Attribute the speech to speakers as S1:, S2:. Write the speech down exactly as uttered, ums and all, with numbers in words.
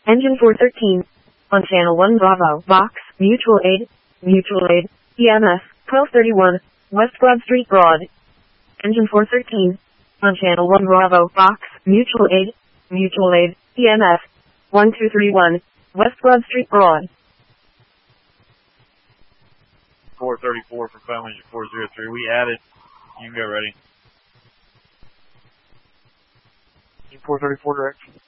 S1: Engine four thirteen. On channel one Bravo, Box, Mutual Aid, Mutual Aid, E M S, twelve thirty-one, West Broad Street Broad. Engine four thirteen. On channel one Bravo, Box, Mutual Aid, Mutual Aid, E M S, one two three one, West Broad Street Broad.
S2: four thirty-four for Final Engine four oh three. We added. You can go ready.
S3: four thirty-four direct.